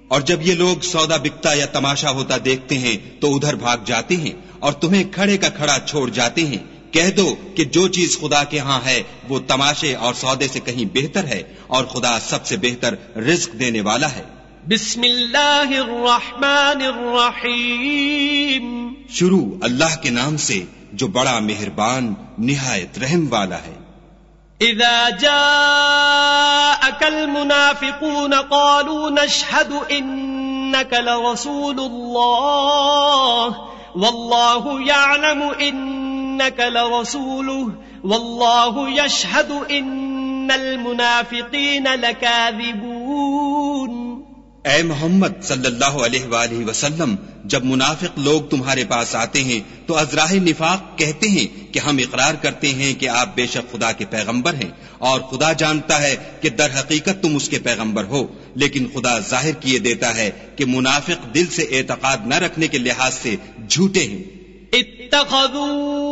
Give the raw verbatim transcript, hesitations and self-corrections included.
اور جب یہ لوگ سودا بکتا یا تماشا ہوتا دیکھتے ہیں تو ادھر بھاگ جاتے ہیں اور تمہیں کھڑے کا کھڑا چھوڑ جاتے ہیں. کہہ دو کہ جو چیز خدا کے ہاں ہے وہ تماشے اور سودے سے کہیں بہتر ہے، اور خدا سب سے بہتر رزق دینے والا ہے. بسم اللہ الرحمن الرحیم. شروع اللہ کے نام سے جو بڑا مہربان نہایت رحم والا ہے. اذا جاءك المنافقون قالوا نشهد انك لرسول الله والله يعلم انك لرسوله والله يشهد ان المنافقين لكاذبون. اے محمد صلی اللہ علیہ وآلہ وسلم، جب منافق لوگ تمہارے پاس آتے ہیں تو ازراہ نفاق کہتے ہیں کہ ہم اقرار کرتے ہیں کہ آپ بے شک خدا کے پیغمبر ہیں، اور خدا جانتا ہے کہ در حقیقت تم اس کے پیغمبر ہو، لیکن خدا ظاہر کیے دیتا ہے کہ منافق دل سے اعتقاد نہ رکھنے کے لحاظ سے جھوٹے ہیں. اتخذوا